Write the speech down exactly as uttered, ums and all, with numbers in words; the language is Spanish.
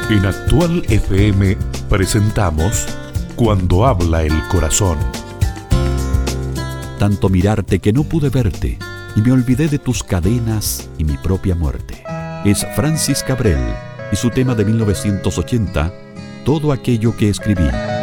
En Actual F M presentamos Cuando habla el corazón. Tanto mirarte que no pude verte, y me olvidé de tus cadenas y mi propia muerte. Es Francis Cabrel y su tema de mil novecientos ochenta, Todo aquello que escribí.